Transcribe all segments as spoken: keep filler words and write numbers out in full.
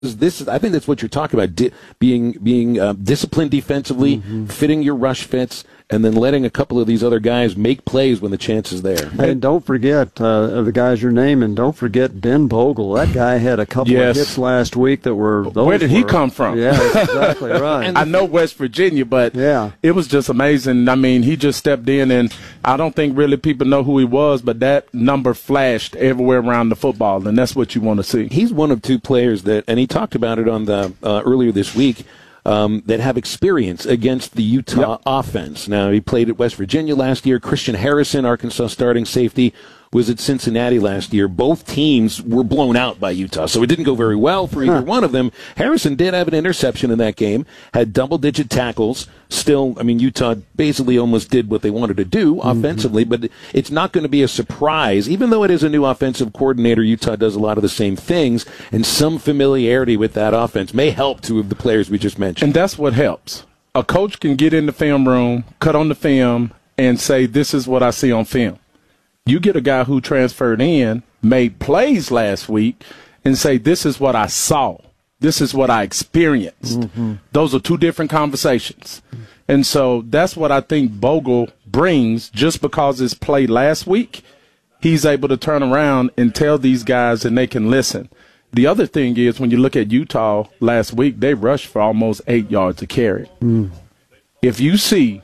This is, I think that's what you're talking about, di- being being uh, disciplined defensively, mm-hmm. fitting your rush fits, and then letting a couple of these other guys make plays when the chance is there. And don't forget uh, the guys you're naming. Don't forget Ben Bogle. That guy had a couple yes. of hits last week that were. Those Where did were, he come from? Yeah, that's exactly right. And I know West Virginia, but yeah. it was just amazing. I mean, he just stepped in, and I don't think really people know who he was, but that number flashed everywhere around the football, and that's what you want to see. He's one of two players that, and he talked about it on the uh, earlier this week. Um, that have experience against the Utah yep. offense. Now, he played at West Virginia last year. Christian Harrison, Arkansas starting safety, was at Cincinnati last year. Both teams were blown out by Utah, so it didn't go very well for either huh. one of them. Harrison did have an interception in that game, had double-digit tackles. Still, I mean, Utah basically almost did what they wanted to do mm-hmm. offensively, but it's not going to be a surprise. Even though it is a new offensive coordinator, Utah does a lot of the same things, and some familiarity with that offense may help two of the players we just mentioned. And that's what helps. A coach can get in the film room, cut on the film, and say, this is what I see on film. You get a guy who transferred in, made plays last week, and say, this is what I saw. This is what I experienced. Mm-hmm. Those are two different conversations. And so that's what I think Bogle brings. Just because it's played last week, he's able to turn around and tell these guys, and they can listen. The other thing is, when you look at Utah last week, they rushed for almost eight yards a carry. Mm. If you see,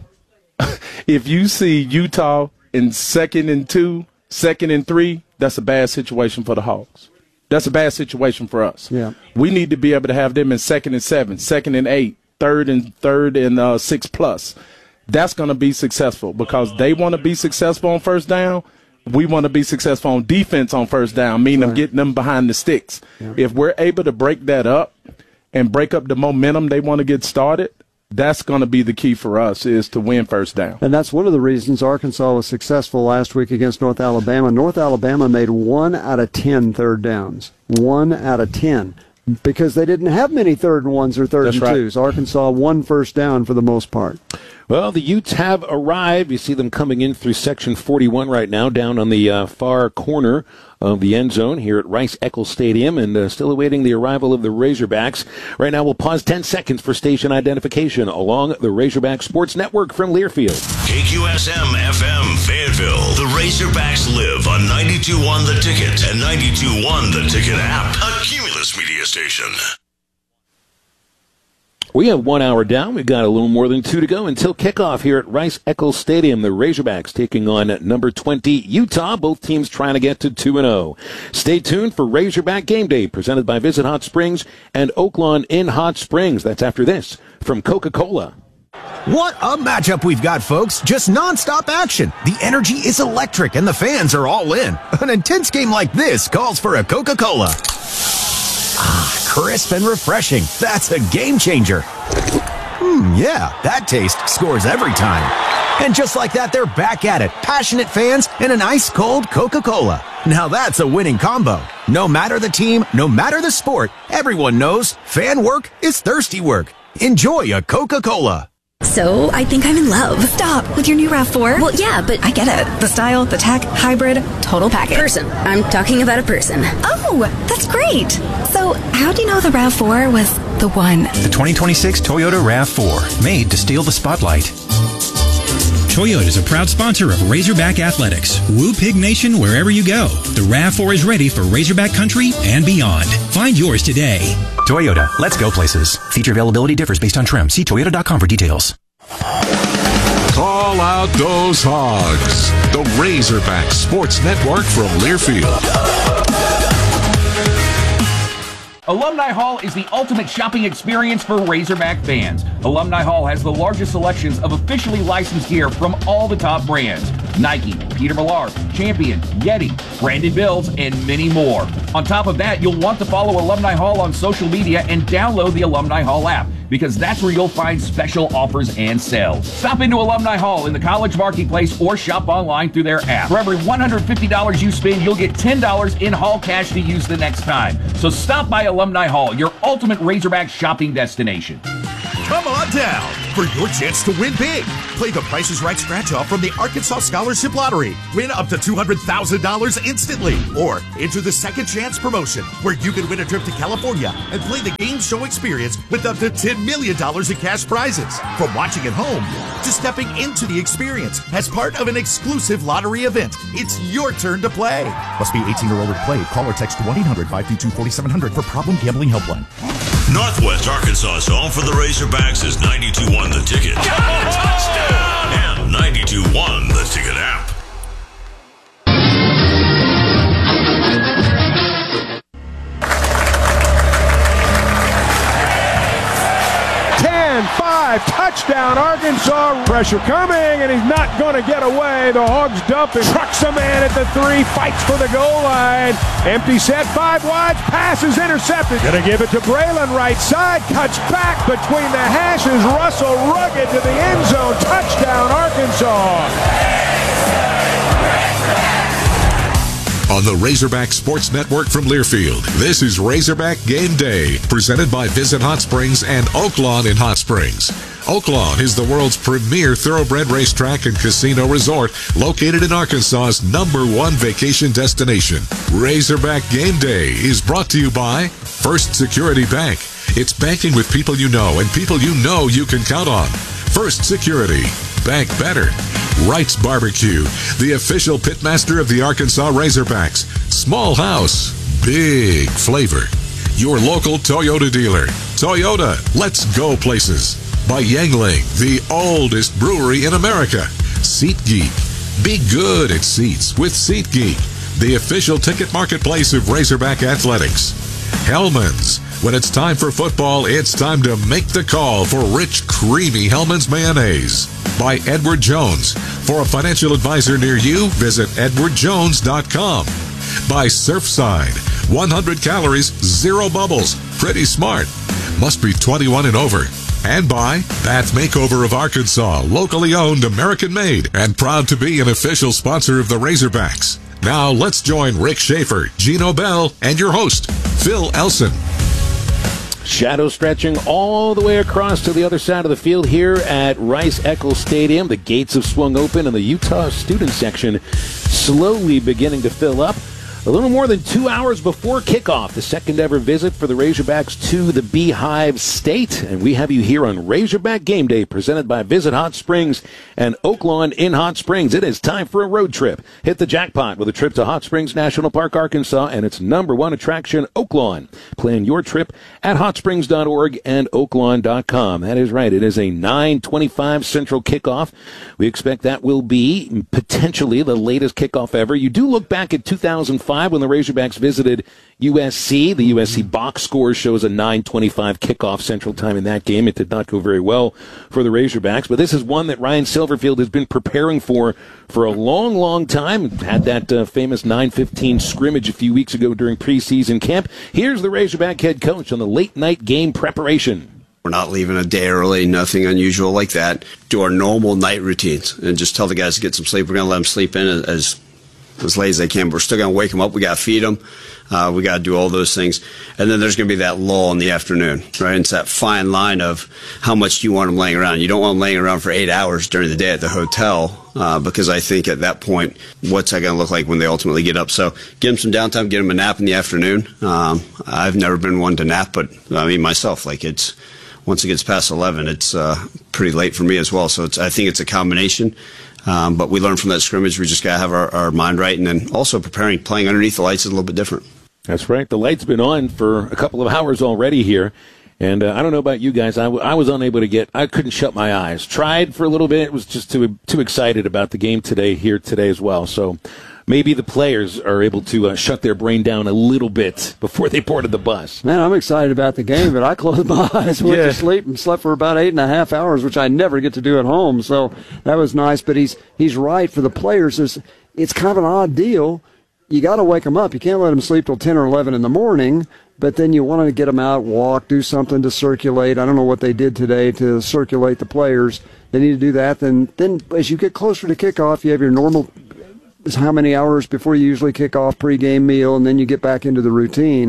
if you see Utah in second and two, second and three, that's a bad situation for the Hogs. That's a bad situation for us. Yeah. We need to be able to have them in second and seven, second and eight, third and third and uh, six plus. That's going to be successful because they want to be successful on first down. We want to be successful on defense on first down, meaning right. getting them behind the sticks. Yeah. If we're able to break that up and break up the momentum they want to get started, that's going to be the key for us, is to win first down. And that's one of the reasons Arkansas was successful last week against North Alabama. North Alabama made one out of ten third downs. One out of ten. Because they didn't have many third and ones or third that's and right. twos. Arkansas one first down for the most part. Well, the Utes have arrived. You see them coming in through section forty-one right now, down on the uh, far corner of the end zone here at Rice-Eccles Stadium, and uh, still awaiting the arrival of the Razorbacks. Right now, we'll pause ten seconds for station identification along the Razorback Sports Network from Learfield. K Q S M F M Fayetteville. The Razorbacks live on ninety-two point one The Ticket and ninety-two point one The Ticket app. A Cumulus media station. We have one hour down. We've got a little more than two to go until kickoff here at Rice-Eccles Stadium. The Razorbacks taking on number twenty, Utah. Both teams trying to get to two and oh. Stay tuned for Razorback Game Day, presented by Visit Hot Springs and Oaklawn in Hot Springs. That's after this from Coca-Cola. What a matchup we've got, folks. Just nonstop action. The energy is electric, and the fans are all in. An intense game like this calls for a Coca-Cola. Ah, crisp and refreshing. That's a game changer. Hmm, yeah, that taste scores every time. And just like that, they're back at it. Passionate fans and an ice-cold Coca-Cola. Now that's a winning combo. No matter the team, no matter the sport, everyone knows fan work is thirsty work. Enjoy a Coca-Cola. So, I think I'm in love. Stop with your new RAV four. Well, yeah, but I get it. The style, the tech, hybrid, total package. Person. I'm talking about a person. Oh, that's great. So, how do you know the RAV four was the one? The twenty twenty-six Toyota RAV four, made to steal the spotlight. Toyota is a proud sponsor of Razorback Athletics. Woo Pig Nation wherever you go. The RAV four is ready for Razorback country and beyond. Find yours today. Toyota, let's go places. Feature availability differs based on trim. See Toyota dot com for details. Call out those Hogs. The Razorback Sports Network from Learfield. Alumni Hall is the ultimate shopping experience for Razorback fans. Alumni Hall has the largest selections of officially licensed gear from all the top brands. Nike, Peter Millar, Champion, Yeti, Brandon Bills, and many more. On top of that, you'll want to follow Alumni Hall on social media and download the Alumni Hall app, because that's where you'll find special offers and sales. Stop into Alumni Hall in the College Marketplace or shop online through their app. For every one hundred fifty dollars you spend, you'll get ten dollars in Hall cash to use the next time. So stop by Alumni Hall, your ultimate Razorback shopping destination. Come on down for your chance to win big. Play the Price is Right scratch-off from the Arkansas Scholarship Lottery. Win up to two hundred thousand dollars instantly. Or enter the Second Chance promotion, where you can win a trip to California and play the game show experience with up to ten million dollars in cash prizes. From watching at home to stepping into the experience as part of an exclusive lottery event, it's your turn to play. Must be eighteen or older to play. Call or text one eight hundred five two two four seven zero zero for Problem Gambling Helpline. Northwest Arkansas's home for the Razorbacks is ninety-two point one The Ticket. Touchdown! And ninety-two point one The Ticket app. ten five, touchdown Arkansas. Pressure coming, and he's not going to get away. The Hogs dump him. Trucks a man at the three, fights for the goal line. Empty set, five wide, pass is intercepted. Going to give it to Braylon, right side, cuts back between the hashes. Russell rugged to the end zone. Touchdown Arkansas. On the Razorback Sports Network from Learfield, this is Razorback Game Day, presented by Visit Hot Springs and Oaklawn in Hot Springs. Oaklawn is the world's premier thoroughbred racetrack and casino resort, located in Arkansas's number one vacation destination. Razorback Game Day is brought to you by First Security Bank. It's banking with people you know and people you know you can count on. First Security. Bank better. Wright's Barbecue, the official pitmaster of the Arkansas Razorbacks. Small house, big flavor. Your local Toyota dealer. Toyota, let's go places. By Yangling, the oldest brewery in America. SeatGeek, be good at seats with SeatGeek, the official ticket marketplace of Razorback Athletics. Hellman's, when it's time for football, it's time to make the call for rich, creamy Hellman's mayonnaise. By Edward Jones. For a financial advisor near you, visit edward jones dot com. By Surfside. one hundred calories, zero bubbles. Pretty smart. Must be twenty-one and over. And by Bath Makeover of Arkansas, locally owned, American-made, and proud to be an official sponsor of the Razorbacks. Now let's join Rick Schaefer, Gino Bell, and your host, Phil Elson. Shadow stretching all the way across to the other side of the field here at Rice-Eccles Stadium. The gates have swung open and the Utah student section slowly beginning to fill up. A little more than two hours before kickoff, the second ever visit for the Razorbacks to the Beehive State. And we have you here on Razorback Game Day, presented by Visit Hot Springs and Oaklawn in Hot Springs. It is time for a road trip. Hit the jackpot with a trip to Hot Springs National Park, Arkansas, and its number one attraction, Oaklawn. Plan your trip at hot springs dot org and oaklawn dot com. That is right. It is a nine twenty-five Central kickoff. We expect that will be potentially the latest kickoff ever. You do look back at two thousand five when the Razorbacks visited U S C. The U S C box score shows a nine twenty-five kickoff Central Time in that game. It did not go very well for the Razorbacks, but this is one that Ryan Silverfield has been preparing for for a long, long time. Had that uh, famous nine fifteen scrimmage a few weeks ago during preseason camp. Here's the Razorback head coach on the late-night game preparation. We're not leaving a day early, nothing unusual like that. Do our normal night routines and just tell the guys to get some sleep. We're going to let them sleep in as as late as they can. But we're still going to wake them up. We got to feed them. Uh, we got to do all those things. And then there's going to be that lull in the afternoon, right? It's that fine line of how much do you want them laying around. You don't want them laying around for eight hours during the day at the hotel uh, because I think at that point, what's that going to look like when they ultimately get up? So get them some downtime, get them a nap in the afternoon. Um, I've never been one to nap, but I mean myself, like it's once it gets past eleven, it's uh, pretty late for me as well. So it's, I think it's a combination. Um, but we learned from that scrimmage. We just got to have our, our mind right. And then also preparing, playing underneath the lights is a little bit different. That's right. The light's been on for a couple of hours already here. And uh, I don't know about you guys. I, w- I was unable to get, I couldn't shut my eyes. Tried for a little bit. Was just too too excited about the game today, here today as well. So maybe the players are able to uh, shut their brain down a little bit before they boarded the bus. Man, I'm excited about the game, but I closed my eyes, went Yeah. to sleep, and slept for about eight and a half hours, which I never get to do at home. So that was nice. But he's he's right for the players. It's, it's kind of an odd deal. You got to wake them up. You can't let them sleep till ten or eleven in the morning. But then you want to get them out, walk, do something to circulate. I don't know what they did today to circulate the players. They need to do that. Then, then as you get closer to kickoff, you have your normal how many hours before you usually kick off pregame meal, and then you get back into the routine.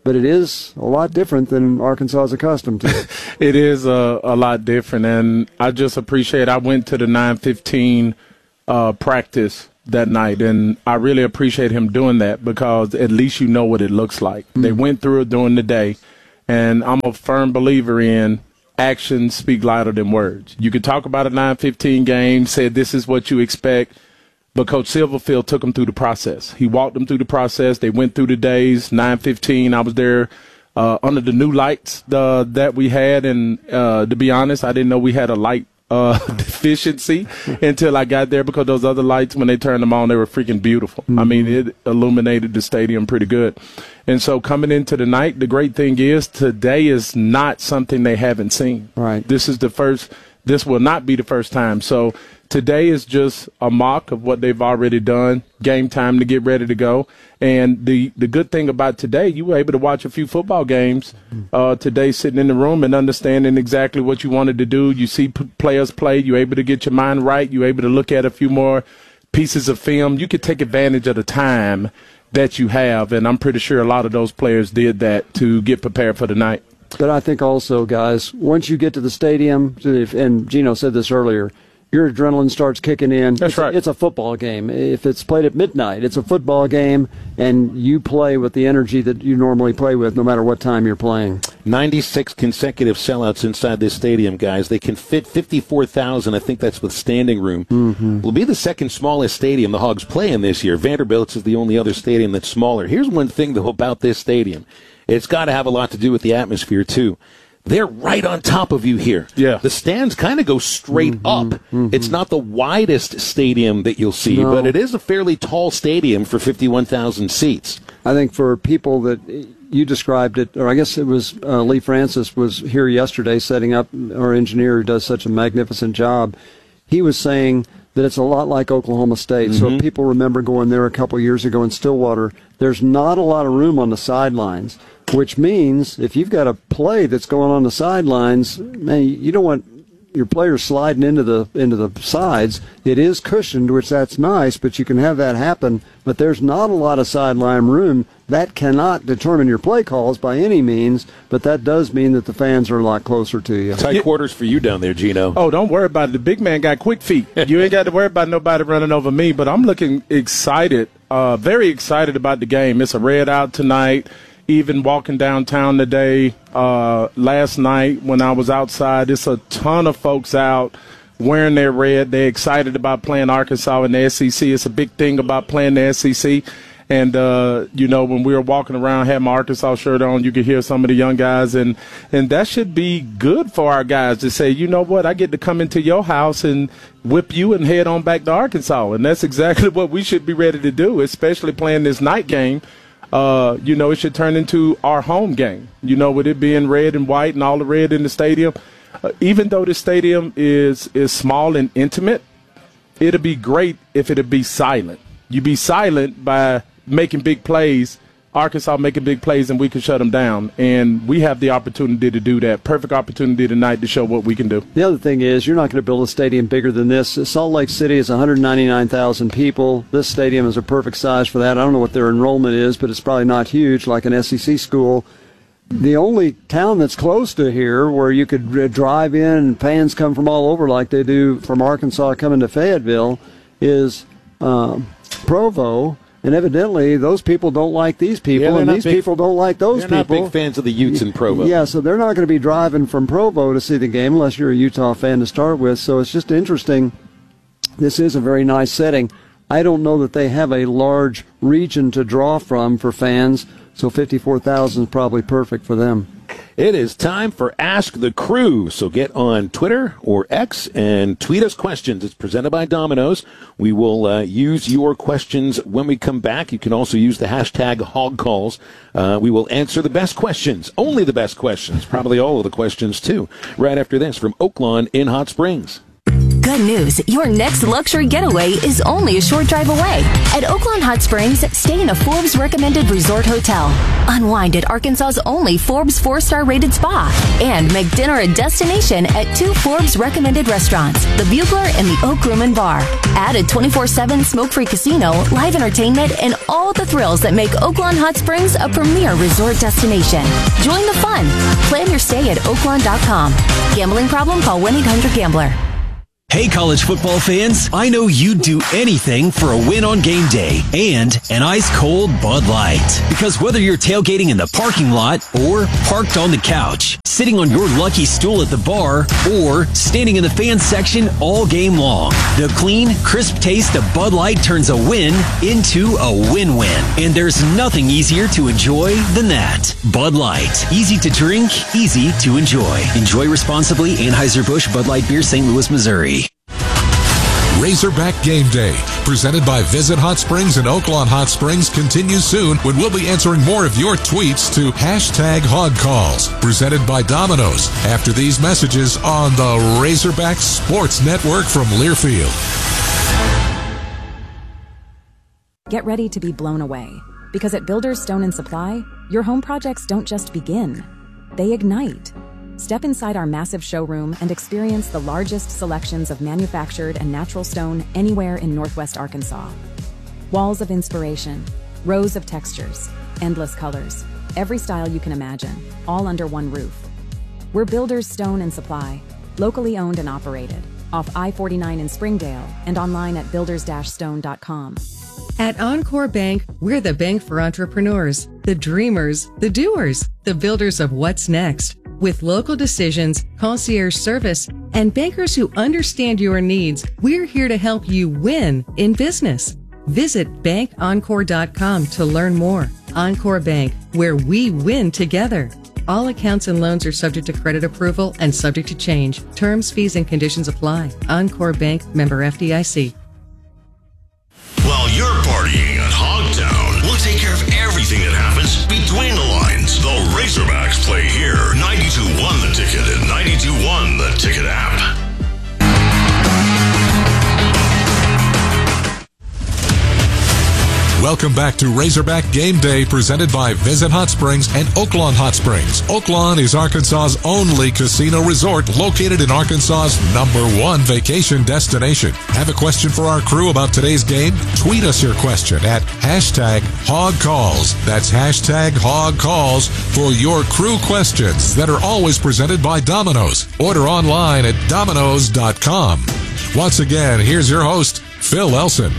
but it is a lot different than Arkansas is accustomed to. It is a, a lot different, and I just appreciate I went to the nine fifteen uh, practice that night, and I really appreciate him doing that because at least you know what it looks like. Mm-hmm. They went through it during the day, and I'm a firm believer in actions speak louder than words. You could talk about a nine fifteen game, say this is what you expect, but Coach Silverfield took them through the process. He walked them through the process. They went through the days. nine fifteen, I was there uh, under the new lights uh, that we had, and uh, to be honest, I didn't know we had a light uh, deficiency until I got there because those other lights, when they turned them on, they were freaking beautiful. Mm-hmm. I mean, it illuminated the stadium pretty good. And so coming into the night, the great thing is today is not something they haven't seen. Right. This is the first – this will not be the first time. So today is just a mock of what they've already done, game time to get ready to go. And the, the good thing about today, you were able to watch a few football games uh, today sitting in the room and understanding exactly what you wanted to do. You see p- players play. You're able to get your mind right. You're able to look at a few more pieces of film. You could take advantage of the time that you have, and I'm pretty sure a lot of those players did that to get prepared for the night. But I think also, guys, once you get to the stadium, and Gino said this earlier, your adrenaline starts kicking in. That's it's right. A, it's a football game. If it's played at midnight, it's a football game, and you play with the energy that you normally play with no matter what time you're playing. ninety-six consecutive sellouts inside this stadium, guys. They can fit fifty-four thousand. I think that's with standing room. Mm-hmm. It'll be the second smallest stadium the Hogs play in this year. Vanderbilt's is the only other stadium that's smaller. Here's one thing, though, about this stadium. It's got to have a lot to do with the atmosphere, too. They're right on top of you here. Yeah. The stands kind of go straight mm-hmm, up. Mm-hmm. It's not the widest stadium that you'll see, No. but it is a fairly tall stadium for fifty-one thousand seats. I think for people that you described it, or I guess it was uh, Lee Francis was here yesterday setting up, our engineer who does such a magnificent job. He was saying that it's a lot like Oklahoma State. Mm-hmm. So if people remember going there a couple years ago in Stillwater, there's not a lot of room on the sidelines, which means if you've got a play that's going on the sidelines, man, you don't want your players sliding into the into the sides. It is cushioned, which that's nice, but you can have that happen. But there's not a lot of sideline room. That cannot determine your play calls by any means, but that does mean that the fans are a lot closer to you. Tight quarters for you down there, Gino. Oh, don't worry about it. The big man got quick feet. You ain't got to worry about nobody running over me, but I'm looking excited, uh, very excited about the game. It's a red out tonight. Even walking downtown today, uh, last night when I was outside, it's a ton of folks out wearing their red. They're excited about playing Arkansas in the S E C. It's a big thing about playing the S E C. And, uh, you know, when we were walking around, had my Arkansas shirt on, you could hear some of the young guys. And, and that should be good for our guys to say, you know what, I get to come into your house and whip you and head on back to Arkansas. And that's exactly what we should be ready to do, especially playing this night game. Uh, you know, it should turn into our home game, you know, with it being red and white and all the red in the stadium. Uh, even though the stadium is, is small and intimate, it'd be great if it'd be silent. You'd be silent by making big plays, Arkansas making big plays, and we can shut them down. And we have the opportunity to do that. Perfect opportunity tonight to show what we can do. The other thing is you're not going to build a stadium bigger than this. Salt Lake City is one hundred ninety-nine thousand people. This stadium is a perfect size for that. I don't know what their enrollment is, but it's probably not huge like an S E C school. The only town that's close to here where you could drive in and fans come from all over like they do from Arkansas coming to Fayetteville is um, Provo. And evidently, those people don't like these people, yeah, and these big, people don't like those they're people. They're not big fans of the Utes in Provo. Yeah, so they're not going to be driving from Provo to see the game unless you're a Utah fan to start with. So it's just interesting. This is a very nice setting. I don't know that they have a large region to draw from for fans, so fifty-four thousand is probably perfect for them. It is time for Ask the Crew. So get on Twitter or X and tweet us questions. It's presented by Domino's. We will uh, use your questions when we come back. You can also use the hashtag HogCalls. Uh, we will answer the best questions, only the best questions, probably all of the questions too, right after this from Oaklawn in Hot Springs. good news. Your next luxury getaway is only a short drive away. At Oaklawn Hot Springs, stay in a Forbes recommended resort hotel. Unwind at Arkansas's only Forbes four-star rated spa. And make dinner a destination at two Forbes recommended restaurants, the Bugler and the Oak Room and Bar. Add a twenty-four seven smoke-free casino, live entertainment, and all the thrills that make Oaklawn Hot Springs a premier resort destination. Join the fun. Plan your stay at oaklawn dot com. Gambling problem? Call one eight hundred gambler. Hey, college football fans, I know you'd do anything for a win on game day and an ice-cold Bud Light. Because whether you're tailgating in the parking lot or parked on the couch, sitting on your lucky stool at the bar, or standing in the fan section all game long, the clean, crisp taste of Bud Light turns a win into a win-win. And there's nothing easier to enjoy than that. Bud Light. Easy to drink, easy to enjoy. Enjoy responsibly. Anheuser-Busch Bud Light Beer, Saint Louis, Missouri. Razorback Game Day, presented by Visit Hot Springs and Oaklawn Hot Springs, continues soon when we'll be answering more of your tweets to hashtag Hog Calls, presented by Domino's, after these messages on the Razorback Sports Network from Learfield. Get ready to be blown away, because at Builders Stone and Supply, your home projects don't just begin, they ignite. Step inside our massive showroom and experience the largest selections of manufactured and natural stone anywhere in Northwest Arkansas. Walls of inspiration, rows of textures, endless colors, every style you can imagine, all under one roof. We're Builders Stone and Supply, locally owned and operated, off I forty-nine in Springdale and online at builders dash stone dot com. At Encore Bank, we're the bank for entrepreneurs, the dreamers, the doers, the builders of what's next. With local decisions, concierge service, and bankers who understand your needs, we're here to help you win in business. Visit bank encore dot com to learn more. Encore Bank, where we win together. All accounts and loans are subject to credit approval and subject to change. Terms, fees, and conditions apply. Encore Bank, member F D I C. While you're partying at Hogtown, we'll take care of everything that happens between the lines. The Razorbacks play here. ninety-two one The Ticket and ninety-two one The Ticket app. Welcome back to Razorback Game Day, presented by Visit Hot Springs and Oaklawn Hot Springs. Oaklawn is Arkansas's only casino resort, located in Arkansas's number one vacation destination. Have a question for our crew about today's game? Tweet us your question at hashtag Hog Calls. That's hashtag Hog Calls for your crew questions that are always presented by Domino's. Order online at domino's dot com. Once again, here's your host, Phil Elson.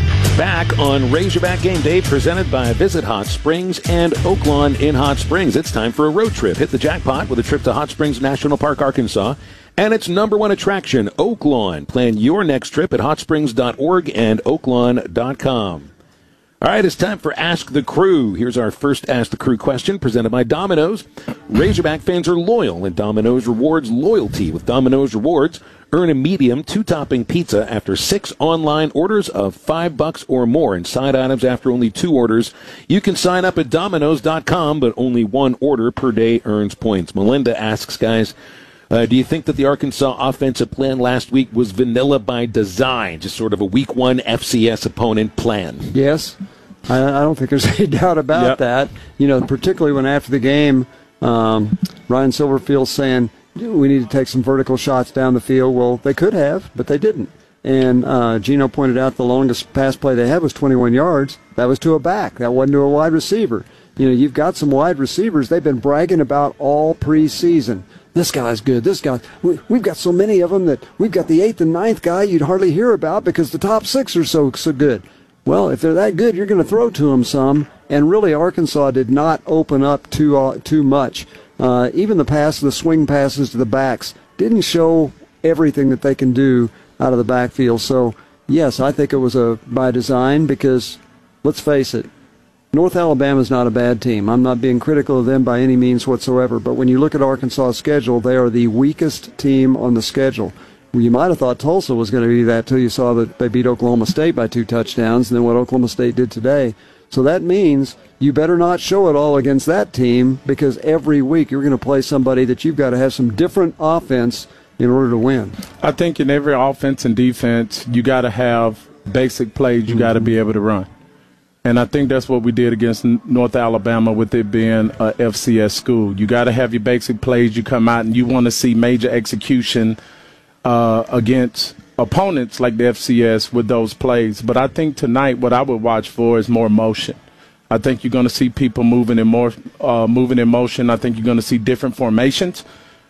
Back on Razorback Game Day, presented by Visit Hot Springs and Oaklawn in Hot Springs. It's time for a road trip. Hit the jackpot with a trip to Hot Springs National Park, Arkansas, and its number one attraction, Oaklawn. Plan your next trip at hot springs dot org and oaklawn dot com. All right, it's time for Ask the Crew. Here's our first Ask the Crew question, presented by Domino's. Razorback fans are loyal, and Domino's rewards loyalty. With Domino's Rewards, earn a medium two-topping pizza after six online orders of five bucks or more, and side items after only two orders. You can sign up at domino's dot com, but only one order per day earns points. Melinda asks, guys, Uh, do you think that the Arkansas offensive plan last week was vanilla by design, just sort of a week one F C S opponent plan? Yes. I, I don't think there's any doubt about yep. that. You know, particularly when after the game, um, Ryan Silverfield's saying, we need to take some vertical shots down the field. Well, they could have, but they didn't. And uh, Gino pointed out the longest pass play they had was twenty-one yards. That was to a back. That wasn't to a wide receiver. You know, you've got some wide receivers they've been bragging about all preseason. This guy's good. This guy, we, we've got so many of them that we've got the eighth and ninth guy you'd hardly hear about because the top six are so so good. Well, if they're that good, you're going to throw to them some. And really, Arkansas did not open up too uh, too much. Uh, even the pass, the swing passes to the backs, didn't show everything that they can do out of the backfield. So, yes, I think it was a by design because, let's face it, North Alabama's not a bad team. I'm not being critical of them by any means whatsoever, but when you look at Arkansas' schedule, they are the weakest team on the schedule. Well, you might have thought Tulsa was going to be that till you saw that they beat Oklahoma State by two touchdowns and then what Oklahoma State did today. So that means you better not show it all against that team because every week you're going to play somebody that you've got to have some different offense in order to win. I think in every offense and defense, you got to have basic plays you mm-hmm. got to be able to run. And I think that's what we did against North Alabama with it being a F C S school. You got to have your basic plays. You come out and you want to see major execution uh, against opponents like the F C S with those plays. But I think tonight what I would watch for is more motion. I think you're going to see people moving in more uh, moving in motion. I think you're going to see different formations,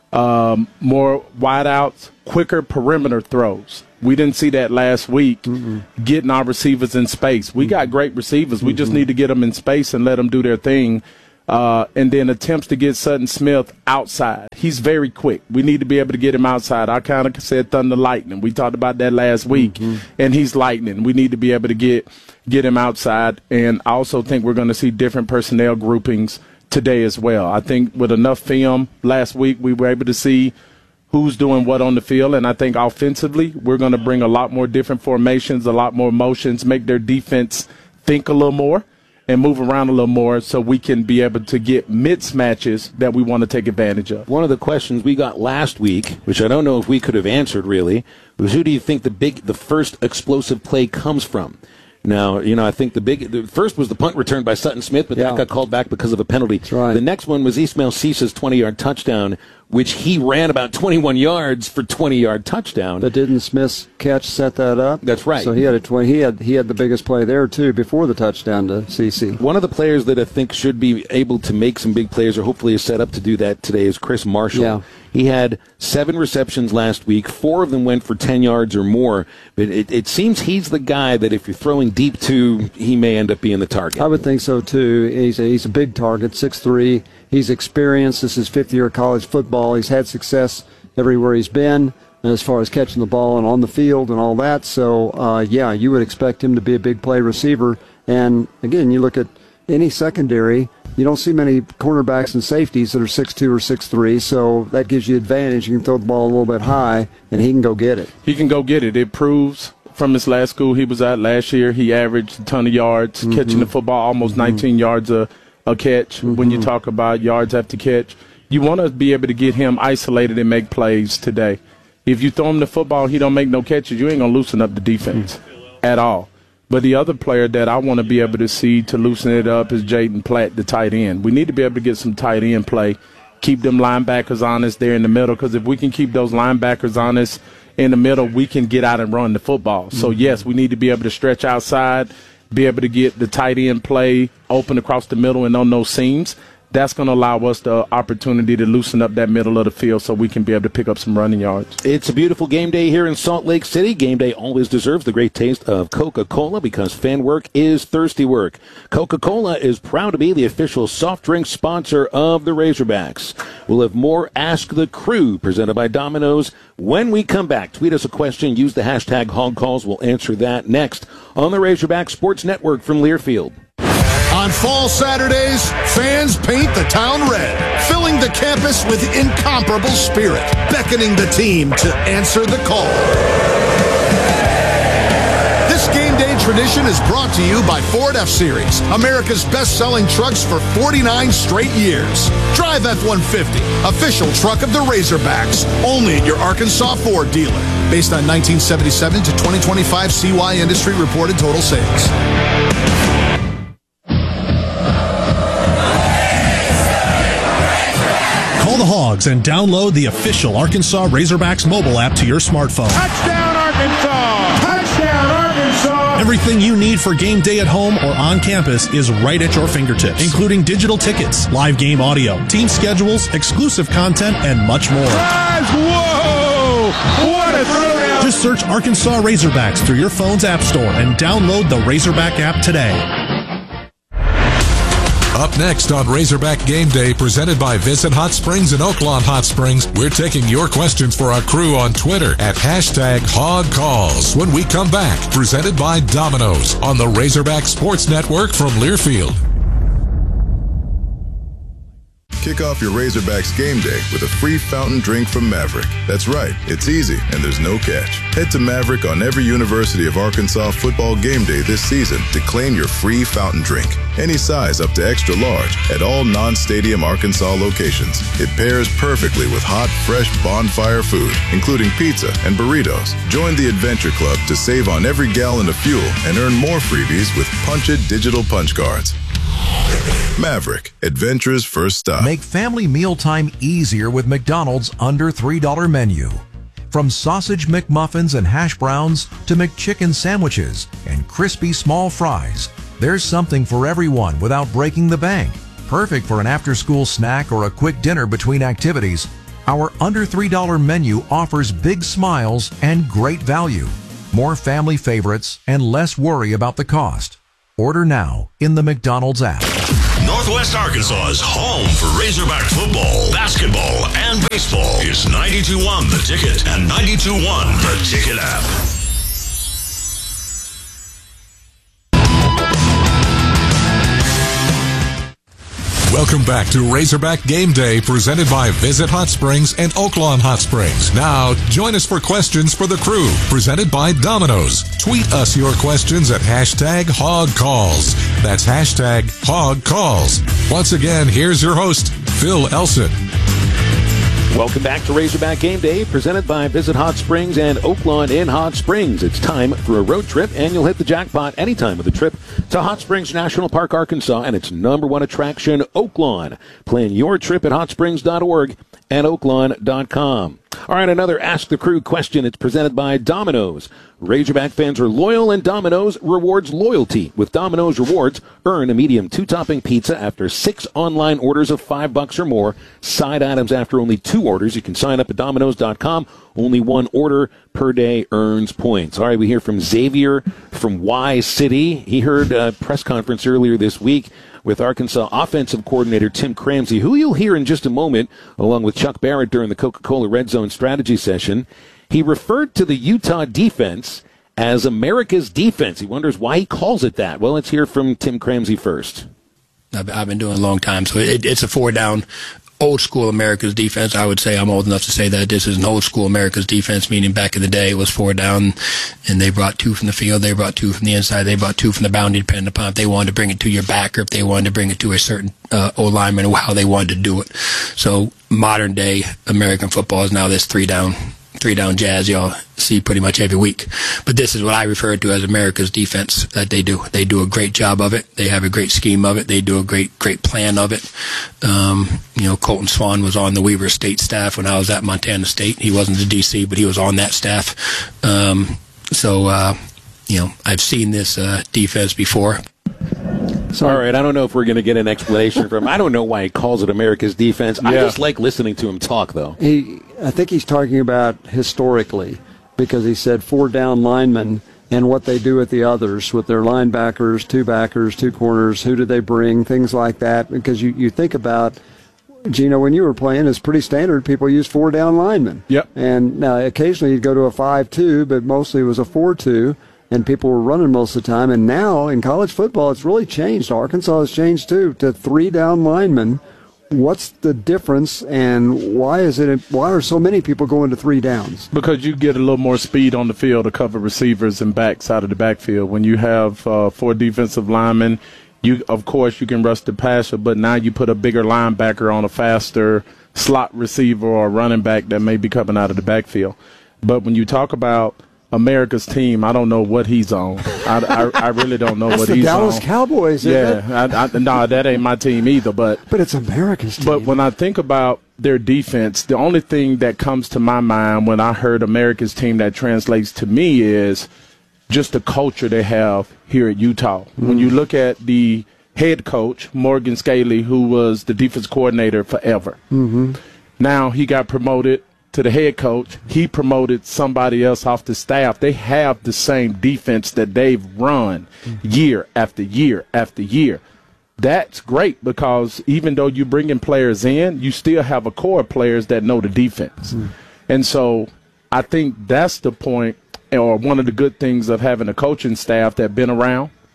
um, more wideouts, quicker perimeter throws. We didn't see that last week, mm-hmm. getting our receivers in space. We mm-hmm. got great receivers. We mm-hmm. just need to get them in space and let them do their thing. Uh, and then attempts to get Sutton Smith outside. He's very quick. We need to be able to get him outside. I kind of said thunder lightning. We talked about that last week, mm-hmm. and he's lightning. We need to be able to get get him outside. And I also think we're going to see different personnel groupings today as well. I think with enough film last week, we were able to see who's doing what on the field. And I think offensively, we're going to bring a lot more different formations, a lot more motions, make their defense think a little more and move around a little more so we can be able to get mismatches that we want to take advantage of. One of the questions we got last week, which I don't know if we could have answered really, was who do you think the big, the first explosive play comes from? Now, you know, I think the big, the first was the punt return by Sutton Smith, but yeah. that got called back because of a penalty. That's right. The next one was Ismail Cease's twenty-yard touchdown, which he ran about twenty-one yards for twenty-yard touchdown. But didn't Smith's catch set that up? That's right. So he had a twenty. He had he had the biggest play there too before the touchdown to C C. One of the players that I think should be able to make some big plays, or hopefully is set up to do that today, is Chris Marshall. Yeah. He had seven receptions last week. Four of them went for ten yards or more. But it, it seems he's the guy that if you're throwing deep to, he may end up being the target. I would think so, too. He's a, he's a big target, six three. He's experienced. This is his fifth year of college football. He's had success everywhere he's been as far as catching the ball and on the field and all that. So, uh, yeah, you would expect him to be a big play receiver. And, again, you look at any secondary, you don't see many cornerbacks and safeties that are six two or six three, so that gives you advantage. You can throw the ball a little bit high, and he can go get it. He can go get it. It proves from his last school he was at last year, he averaged a ton of yards, mm-hmm. catching the football, almost mm-hmm. nineteen yards a, a catch. Mm-hmm. When you talk about yards after catch, you want to be able to get him isolated and make plays today. If you throw him the football, he don't make no catches, you ain't going to loosen up the defense mm-hmm. at all. But the other player that I want to be able to see to loosen it up is Jaden Platt, the tight end. We need to be able to get some tight end play, keep them linebackers honest there in the middle, because if we can keep those linebackers honest in the middle, we can get out and run the football. Mm-hmm. So, yes, we need to be able to stretch outside, be able to get the tight end play open across the middle and on those seams. That's going to allow us the opportunity to loosen up that middle of the field so we can be able to pick up some running yards. It's a beautiful game day here in Salt Lake City. Game day always deserves the great taste of Coca-Cola because fan work is thirsty work. Coca-Cola is proud to be the official soft drink sponsor of the Razorbacks. We'll have more Ask the Crew presented by Domino's when we come back. Tweet us a question. Use the hashtag Hog Calls. We'll answer that next on the Razorback Sports Network from Learfield. On fall Saturdays, fans paint the town red, filling the campus with incomparable spirit, beckoning the team to answer the call. This game day tradition is brought to you by Ford F-Series, America's best-selling trucks for forty-nine straight years. Drive F one fifty, official truck of the Razorbacks, only at your Arkansas Ford dealer. Based on nineteen seventy-seven to twenty twenty-five C Y industry reported total sales. Call the Hogs and download the official Arkansas Razorbacks mobile app to your smartphone. Touchdown, Arkansas! Touchdown, Arkansas! Everything you need for game day at home or on campus is right at your fingertips, including digital tickets, live game audio, team schedules, exclusive content, and much more. Guys, whoa! What a throw! Just search Arkansas Razorbacks through your phone's app store and download the Razorback app today. Up next on Razorback Game Day, presented by Visit Hot Springs and Oaklawn Hot Springs, we're taking your questions for our crew on Twitter at hashtag Hog Calls. When we come back, presented by Domino's on the Razorback Sports Network from Learfield. Kick off your Razorbacks game day with a free fountain drink from Maverick. That's right, it's easy and there's no catch. Head to Maverick on every University of Arkansas football game day this season to claim your free fountain drink. Any size up to extra large at all non-stadium Arkansas locations. It pairs perfectly with hot, fresh bonfire food, including pizza and burritos. Join the Adventure Club to save on every gallon of fuel and earn more freebies with Punch-It digital punch cards. Maverick, adventure's first stop. Make family mealtime easier with McDonald's under three dollar menu. From sausage McMuffins and hash browns to McChicken sandwiches and crispy small fries, there's something for everyone without breaking the bank. Perfect for an after-school snack or a quick dinner between activities, our under three dollar menu offers big smiles and great value. More family favorites and less worry about the cost. Order now in the McDonald's app. Northwest Arkansas's home for Razorback football, basketball, and baseball is ninety-two point one The Ticket and ninety-two point one The Ticket app. Welcome back to Razorback Game Day, presented by Visit Hot Springs and Oaklawn Hot Springs. Now, join us for Questions for the Crew, presented by Domino's. Tweet us your questions at hashtag HogCalls. That's hashtag HogCalls. Once again, here's your host, Phil Elson. Welcome back to Razorback Game Day, presented by Visit Hot Springs and Oaklawn in Hot Springs. It's time for a road trip, and you'll hit the jackpot anytime with a trip to Hot Springs National Park, Arkansas, and its number one attraction, Oaklawn. Plan your trip at hot springs dot org and oaklawn dot com. All right, another Ask the Crew question. It's presented by Domino's. Razorback fans are loyal, and Domino's rewards loyalty. With Domino's Rewards, earn a medium two-topping pizza after six online orders of five bucks or more. Side items after only two orders. You can sign up at domino's dot com. Only one order per day earns points. All right, we hear from Xavier from Y City. He heard a press conference earlier this week with Arkansas offensive coordinator Tim Cramsey, who you'll hear in just a moment, along with Chuck Barrett during the Coca-Cola Red Zone strategy session. He referred to the Utah defense as America's defense. He wonders why he calls it that. Well, let's hear from Tim Cramsey first. I've, I've been doing it a long time, so it, it's a four-down, old-school America's defense. I would say I'm old enough to say that this is an old-school America's defense, meaning back in the day it was four down, and they brought two from the field, they brought two from the inside, they brought two from the boundary, depending upon if they wanted to bring it to your back or if they wanted to bring it to a certain uh, O-lineman or how they wanted to do it. So modern-day American football is now this three-down three down jazz y'all see pretty much every week. But this is what I refer to as America's defense that they do. They do a great job of it. They have a great scheme of it. They do a great, great plan of it. Um, you know, Colton Swan was on the Weber State staff when I was at Montana State. He wasn't the D C, but he was on that staff. Um, so, uh, you know, I've seen this uh, defense before. So, all right, I don't know if we're going to get an explanation from him. I don't know why he calls it America's defense. Yeah. I just like listening to him talk, though. He, I think he's talking about historically, because he said four down linemen and what they do with the others, with their linebackers, two backers, two corners, who do they bring, things like that. Because you, you think about, Gino, when you were playing, it's pretty standard. People use four down linemen. Yep. And now occasionally you'd go to a five two, but mostly it was a four two. And people were running most of the time. And now in college football, it's really changed. Arkansas has changed too to three down linemen. What's the difference, and why is it? Why are so many people going to three downs? Because you get a little more speed on the field to cover receivers and backs out of the backfield. When you have uh, four defensive linemen, you of course you can rush the passer, but now you put a bigger linebacker on a faster slot receiver or running back that may be coming out of the backfield. But when you talk about America's team, I don't know what he's on. I, I, I really don't know That's what the he's Dallas on. Cowboys, yeah, isn't I, I, no, that ain't my team either. But but it's America's team. But when I think about their defense, the only thing that comes to my mind when I heard America's team that translates to me is just the culture they have here at Utah. Mm. When you look at the head coach, Morgan Scaley, who was the defense coordinator forever. Mm-hmm. Now he got promoted to the head coach. He promoted somebody else off the staff. They have the same defense that they've run year after year after year. That's great because even though you bring in players in, you still have a core of players that know the defense. Mm. And so I think that's the point, or one of the good things of having a coaching staff that's been around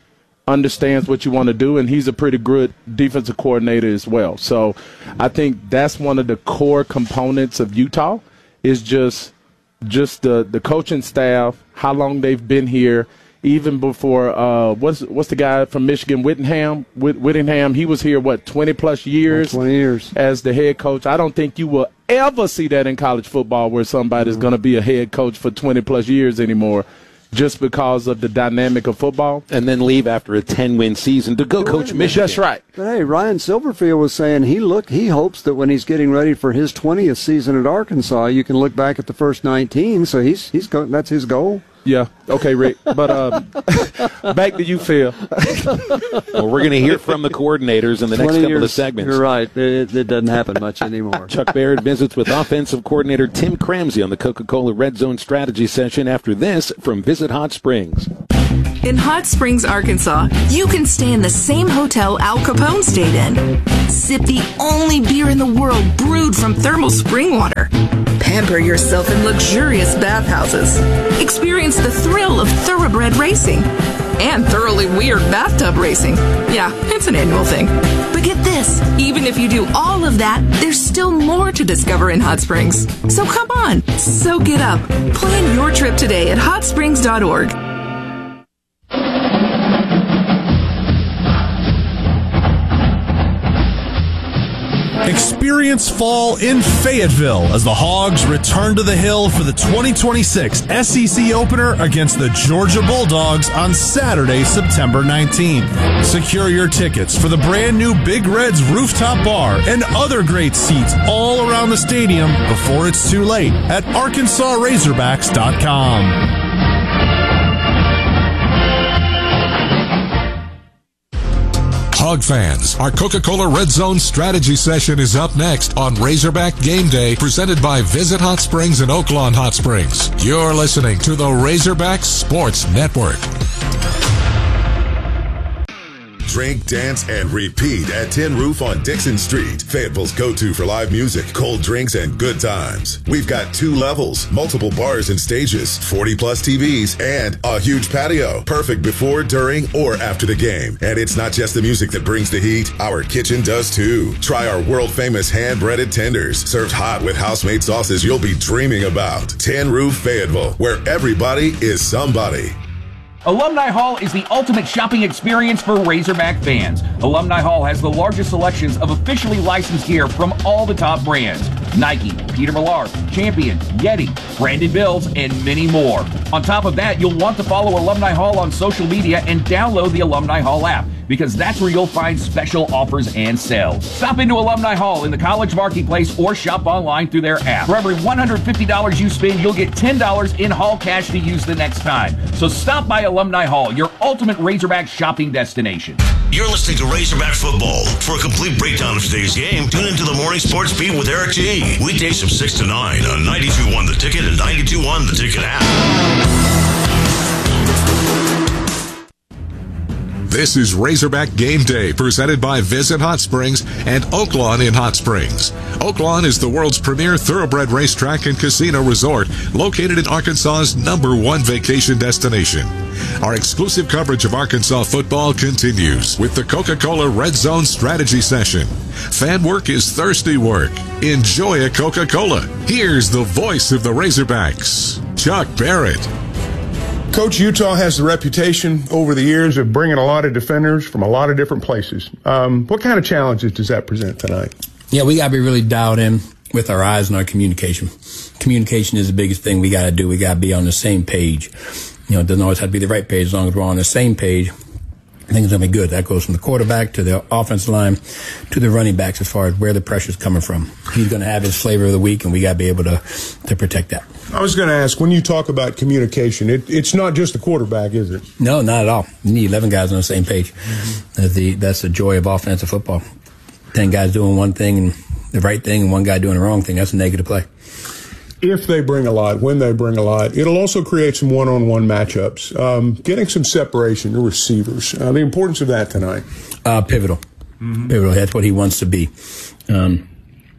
understands what you want to do, and he's a pretty good defensive coordinator as well. So I think that's one of the core components of Utah is just just the, the coaching staff, how long they've been here. Even before, uh, what's what's the guy from Michigan, Whittingham? Whit- Whittingham, he was here, what, twenty-plus years? twenty years. As the head coach. I don't think you will ever see that in college football where somebody's mm-hmm. going to be a head coach for twenty-plus years anymore just because of the dynamic of football. And then leave after a ten-win season to go coach Michigan. That's right. But, hey, Ryan Silverfield was saying he look he hopes that when he's getting ready for his twentieth season at Arkansas, you can look back at the first nineteen, so he's he's go, that's his goal. Yeah. Okay, Rick. But um, back to you, Phil. Well, we're going to hear from the coordinators in the next couple years, of segments. You're right. It, it doesn't happen much anymore. Chuck Barrett visits with offensive coordinator Tim Cramsey on the Coca-Cola Red Zone strategy session after this from Visit Hot Springs. In Hot Springs, Arkansas, you can stay in the same hotel Al Capone stayed in. Sip the only beer in the world brewed from thermal spring water. Pamper yourself in luxurious bathhouses. Experience the thrill of thoroughbred racing. And thoroughly weird bathtub racing. Yeah, it's an annual thing. But get this, even if you do all of that, there's still more to discover in Hot Springs. So come on, soak it up. Plan your trip today at hot springs dot org. Experience fall in Fayetteville as the Hogs return to the Hill for the twenty twenty-six S E C opener against the Georgia Bulldogs on Saturday, September nineteenth. Secure your tickets for the brand new Big Red's rooftop bar and other great seats all around the stadium before it's too late at arkansas razorbacks dot com. Hog fans, our Coca-Cola Red Zone strategy session is up next on Razorback Game Day, presented by Visit Hot Springs and Oaklawn Hot Springs. You're listening to the Razorback Sports Network. Drink, dance, and repeat at Tin Roof on Dixon Street. Fayetteville's go-to for live music, cold drinks, and good times. We've got two levels, multiple bars and stages, forty plus T Vs, and a huge patio. Perfect before, during, or after the game. And it's not just the music that brings the heat. Our kitchen does too. Try our world-famous hand-breaded tenders, served hot with house-made sauces you'll be dreaming about. Tin Roof Fayetteville, where everybody is somebody. Alumni Hall is the ultimate shopping experience for Razorback fans. Alumni Hall has the largest selections of officially licensed gear from all the top brands. Nike, Peter Millar, Champion, Yeti, Brandon Bills, and many more. On top of that, you'll want to follow Alumni Hall on social media and download the Alumni Hall app, because that's where you'll find special offers and sales. Stop into Alumni Hall in the College Marketplace or shop online through their app. For every one hundred fifty dollars you spend, you'll get ten dollars in Hall cash to use the next time. So stop by Alumni Hall, your ultimate Razorback shopping destination. You're listening to Razorback Football. For a complete breakdown of today's game, tune into the Morning Sports Beat with Eric G. Weekdays from six to nine on ninety-two point one The Ticket and ninety-two point one The Ticket app. This is Razorback Game Day, presented by Visit Hot Springs and Oaklawn in Hot Springs. Oaklawn is the world's premier thoroughbred racetrack and casino resort, located in Arkansas's number one vacation destination. Our exclusive coverage of Arkansas football continues with the Coca-Cola Red Zone strategy session. Fan work is thirsty work. Enjoy a Coca-Cola. Here's the voice of the Razorbacks, Chuck Barrett. Coach, Utah has the reputation over the years of bringing a lot of defenders from a lot of different places. Um, what kind of challenges does that present tonight? Yeah, we got to be really dialed in with our eyes and our communication. Communication is the biggest thing we got to do. We got to be on the same page. You know, it doesn't always have to be the right page. As long as we're on the same page, I think it's going to be good. That goes from the quarterback to the offensive line to the running backs as far as where the pressure's coming from. He's going to have his flavor of the week, and we got to be able to, to protect that. I was going to ask, when you talk about communication, it, it's not just the quarterback, is it? No, not at all. You need eleven guys on the same page. Mm-hmm. That's the, that's the joy of offensive football. ten guys doing one thing and the right thing and one guy doing the wrong thing. That's a negative play. If they bring a lot, when they bring a lot, it'll also create some one-on-one matchups. Um, getting some separation to receivers. Uh, the importance of that tonight. Uh, pivotal. Mm-hmm. Pivotal. That's what he wants to be. Um,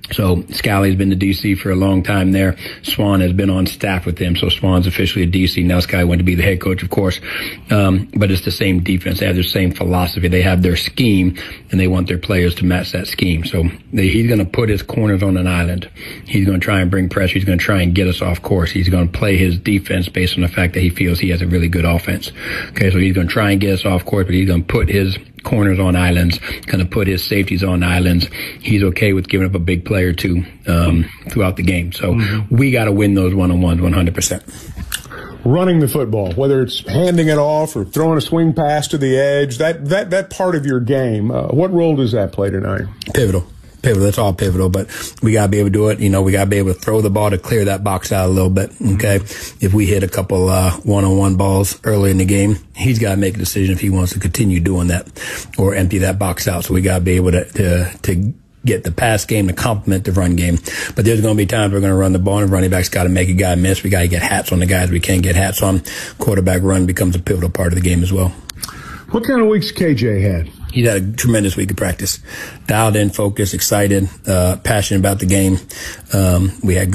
So Scally's been the D C for a long time there. Swan has been on staff with him, so Swan's officially a D C. Now Scally went to be the head coach, of course. Um, but it's the same defense. They have their same philosophy. They have their scheme, and they want their players to match that scheme. So they, he's going to put his corners on an island. He's going to try and bring pressure. He's going to try and get us off course. He's going to play his defense based on the fact that he feels he has a really good offense. Okay, so he's going to try and get us off course, but he's going to put his corners on islands, going to put his safeties on islands. He's okay with giving up a big play or two um, throughout the game. So mm-hmm. we got to win those one-on-ones one hundred percent. Running the football, whether it's handing it off or throwing a swing pass to the edge, that that, that part of your game, uh, what role does that play tonight? Pivotal. Pivotal. That's all pivotal, but we got to be able to do it. You know, we got to be able to throw the ball to clear that box out a little bit. Okay. If we hit a couple, uh, one-on-one balls early in the game, he's got to make a decision if he wants to continue doing that or empty that box out. So we got to be able to, to, to get the pass game to complement the run game. But there's going to be times we're going to run the ball and running back's got to make a guy miss. We got to get hats on the guys we can't get hats on. Quarterback run becomes a pivotal part of the game as well. What kind of weeks K J had? He had a tremendous week of practice. Dialed in, focused, excited, uh, passionate about the game. Um, we had